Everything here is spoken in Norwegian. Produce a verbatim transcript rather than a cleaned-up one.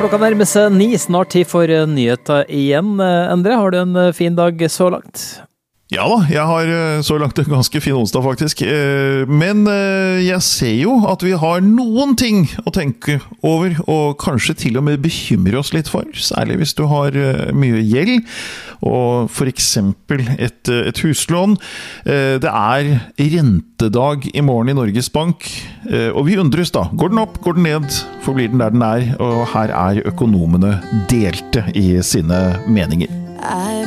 Klokka nærmer seg ni, snart tid for nyheter igjen. Endre, har du en fin dag så langt? Ja da, jeg har så langt en ganske fin onsdag faktisk, men jeg ser jo at vi har noen ting å tenke over, og kanskje til og med bekymre oss litt for, særlig hvis du har mye gjeld, og for eksempel et, et huslån. Det er rentedag i morgen i Norges Bank, og vi undres da, går den opp, går den ned, forblir den der den er, og her er økonomene delte i sine meninger.